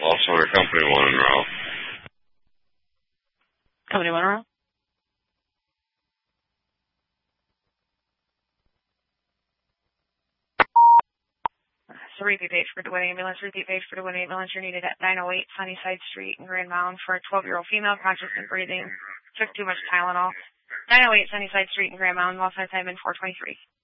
Also under company 1 in row. Company 1 in row? So repeat page for DeWitt Ambulance. Repeat page for DeWitt Ambulance. You're needed at 908 Sunnyside Street in Grand Mound for a 12-year-old female, conscious and breathing. Took too much Tylenol. 908 Sunnyside Street in Grand Mound. Lost time in 423.